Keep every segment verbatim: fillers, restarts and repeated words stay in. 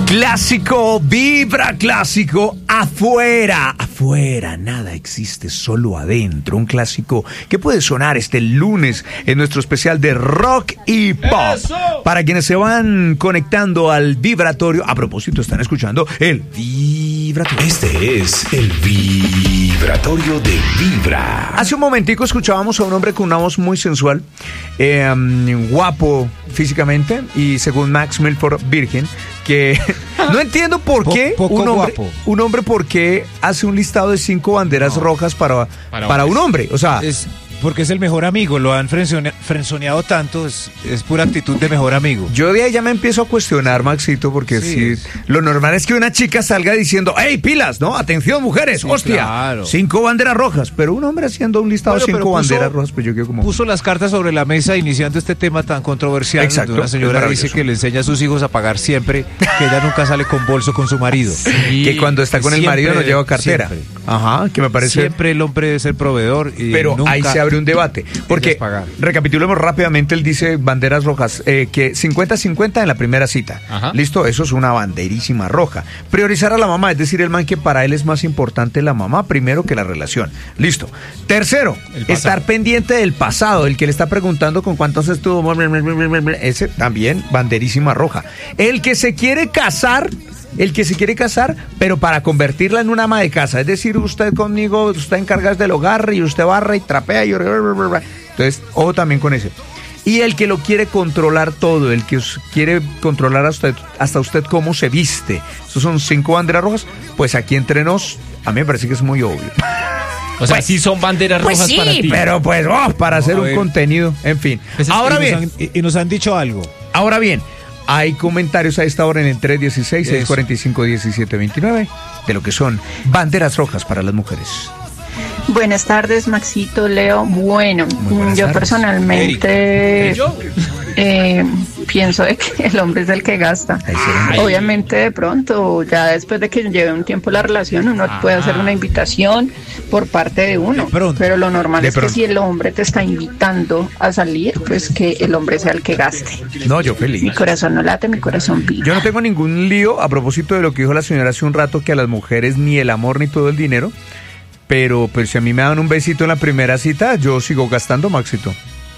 Clásico, vibra clásico, afuera, afuera, nada existe, solo adentro. Un clásico que puede sonar este lunes en nuestro especial de rock y pop. ¡Eso! Para quienes se van conectando al vibratorio, a propósito, están escuchando el vibratorio. Este es el vibratorio de Vibra. Hace un momentico escuchábamos a un hombre con una voz muy sensual, eh, um, guapo físicamente y según Max Milford, virgen. Que no entiendo por qué po, poco un hombre, guapo. un hombre por qué hace un listado de cinco banderas no. rojas para, para, para un hombre. O sea, es porque es el mejor amigo, lo han frenzone, frenzoneado tanto, es, es pura actitud de mejor amigo. Yo de ahí ya me empiezo a cuestionar, Maxito, porque sí, sí lo normal es que una chica salga diciendo, ¡hey, pilas! ¿No? Atención, mujeres, sí, hostia, claro. Cinco banderas rojas, pero un hombre haciendo un listado bueno, de cinco puso, banderas rojas, pues yo quiero como... Puso las cartas sobre la mesa iniciando este tema tan controversial. Exacto. Una señora dice que le enseña a sus hijos a pagar siempre, que ella nunca sale con bolso con su marido. Sí, que cuando está con siempre, el marido no lleva cartera. Siempre. Ajá, que me parece... Siempre el hombre debe ser proveedor y pero nunca... ahí se abre un debate. Porque, recapitulemos rápidamente, él dice banderas rojas, eh, que cincuenta cincuenta en la primera cita. Ajá. Listo, eso es una banderísima roja. Priorizar a la mamá, es decir, el man que para él es más importante la mamá primero que la relación. Listo. Tercero, estar pendiente del pasado, el que le está preguntando con cuántos estuvo, ese también banderísima roja. El que se quiere casar... El que se quiere casar, pero para convertirla en una ama de casa. Es decir, usted conmigo, usted encarga del hogar y usted barra y trapea y... Entonces, ojo también con ese. Y el que lo quiere controlar todo, el que quiere controlar a usted, hasta usted cómo se viste. Esos son cinco banderas rojas. Pues aquí entre nos, a mí me parece que es muy obvio. O sea, pues, sí son banderas pues rojas sí, para ti. Pero pues, oh, para no, hacer un contenido, en fin. Pues ahora y bien. Nos han, y, y nos han dicho algo. Ahora bien. Hay comentarios a esta hora en el tres uno seis, seis cuatro cinco, uno siete dos nueve de lo que son banderas rojas para las mujeres. Buenas tardes, Maxito, Leo. Bueno, yo tardes. personalmente eh, pienso de que el hombre es el que gasta. Ay. Obviamente, de pronto, ya después de que lleve un tiempo la relación, uno ah. puede hacer una invitación por parte de uno. De pero lo normal de es pronto. que si el hombre te está invitando a salir, pues que el hombre sea el que gaste. No, yo feliz. Mi corazón no late, mi corazón vive. Yo no tengo ningún lío a propósito de lo que dijo la señora hace un rato, que a las mujeres ni el amor ni todo el dinero. Pero, pero si a mí me dan un besito en la primera cita, yo sigo gastando, Maxito.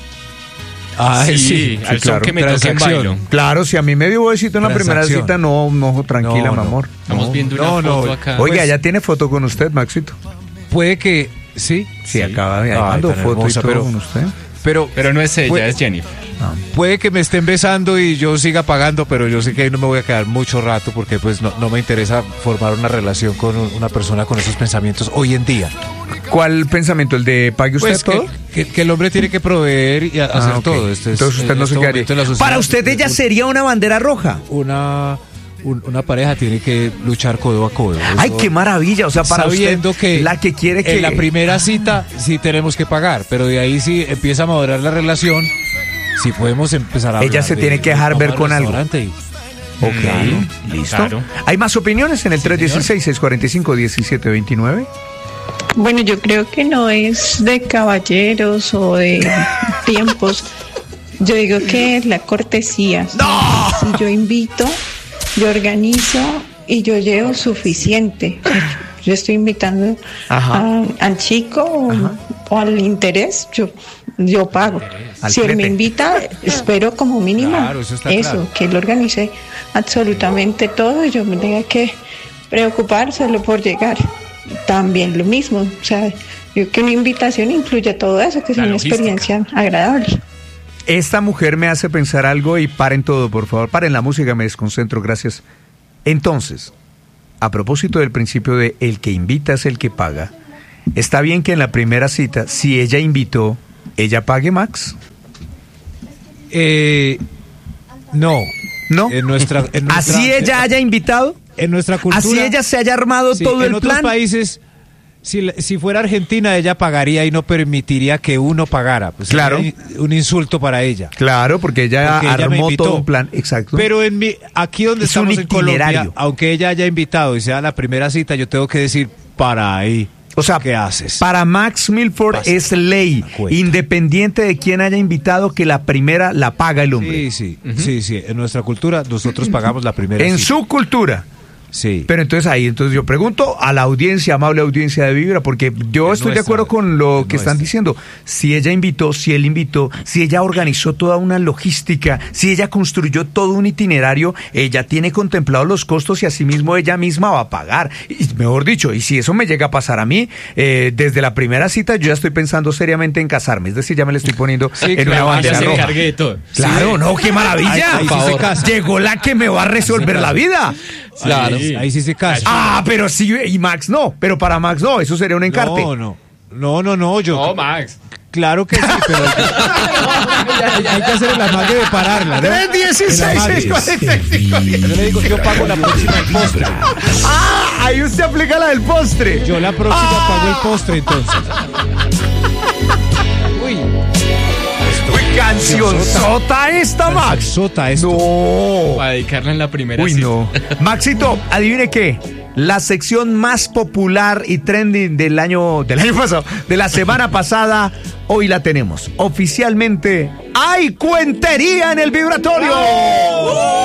Ah, sí, sí, al sí, claro. son que me toque en bailo. Claro, si a mí me dio besito en la primera cita, no, no, tranquila, no, mi amor. Estamos no, viendo una no, foto no. acá. Oiga, pues, ya tiene foto con usted, Maxito. Puede que, sí. Sí, sí. acaba de mandar foto hermosa, y todo pero, con usted. Pero, pero no es ella, puede, es Jennifer. Ah. Puede que me estén besando y yo siga pagando, pero yo sé que ahí no me voy a quedar mucho rato porque pues no, no me interesa formar una relación con una persona con esos pensamientos hoy en día. ¿Cuál pensamiento? ¿El de pague usted pues todo? Que, que, que el hombre tiene que proveer y a, ah, hacer okay. todo. Este Entonces es, usted no se este quedaría. Para usted ella un, sería una bandera roja. Una... Una pareja tiene que luchar codo a codo. Eso, ¡ay, qué maravilla! O sea, para sabiendo usted, que la que quiere que... en la primera cita sí tenemos que pagar, pero de ahí sí empieza a madurar la relación, sí podemos empezar a hablar. Ella se de, tiene que dejar ver con algo. Y... Ok, claro, listo. Claro. ¿Hay más opiniones en el sí, tres uno seis, seis cuatro cinco, uno siete dos nueve? Bueno, yo creo que no es de caballeros o de tiempos. Yo digo que es la cortesía. ¡No! Si yo invito... Yo organizo y yo llevo suficiente. Yo estoy invitando a, al chico o, o al interés, yo, yo pago. Al si él me invita, espero como mínimo claro, eso, eso claro. que él organice absolutamente todo y yo me tenga que preocupar solo por llegar. También lo mismo, o sea, yo que una invitación incluye todo eso, que sea una experiencia agradable. Esta mujer me hace pensar algo y paren todo, por favor. Paren la música, me desconcentro, gracias. Entonces, a propósito del principio de el que invita es el que paga, ¿está bien que en la primera cita, si ella invitó, ella pague, Max? Eh, no. ¿No? En nuestra, en nuestra, ¿así ella en, haya invitado? En nuestra cultura. ¿Así ella se haya armado sí, todo el plan? En otros países... Si, si fuera Argentina, ella pagaría y no permitiría que uno pagara. Pues claro. Un insulto para ella. Claro, porque ella porque armó ella todo un plan. Exacto. Pero en mi, aquí donde es estamos en Colombia, aunque ella haya invitado y sea la primera cita, yo tengo que decir, para ahí. O sea, ¿qué haces? Para Max Milford Basta. es ley, independiente de quién haya invitado, que la primera la paga el hombre. Sí, sí, uh-huh. sí, sí. En nuestra cultura nosotros pagamos la primera. En cita. su cultura. Sí. Pero entonces ahí, entonces yo pregunto a la audiencia, amable audiencia de Vibra, porque yo es estoy nuestra, de acuerdo con lo que están diciendo. Si ella invitó, si él invitó, si ella organizó toda una logística, si ella construyó todo un itinerario, ella tiene contemplados los costos y asimismo ella misma va a pagar. Y mejor dicho, y si eso me llega a pasar a mí, eh, desde la primera cita yo ya estoy pensando seriamente en casarme. Es decir, ya me le estoy poniendo sí, en claro, una bandera roja. De todo. Claro, sí. no, qué maravilla. Ahí, ahí sí se casa. Llegó la que me va a resolver la vida. Claro. Sí. Ahí sí se casa. Ah, pero sí, y Max no, pero para Max no, eso sería un encarte. No, no, no, no, no, yo. No, Max. Claro que sí, pero hay, hay que hacer el amague de pararla, ¿no? tres dieciséis cuarenta y cinco. Yo le digo, yo pago la próxima el postre. Ah, ahí usted aplica la del postre. Yo la próxima ah. pago el postre, entonces. Uy. Uy, canción sota esta, Max. Sota esto. No. Para dedicarla en la primera. Uy, cita. no. Maxito, adivine qué. La sección más popular y trending del año, del año pasado, de la semana pasada, hoy la tenemos. Oficialmente, ¡hay cuentería en el vibratorio! ¡Oh!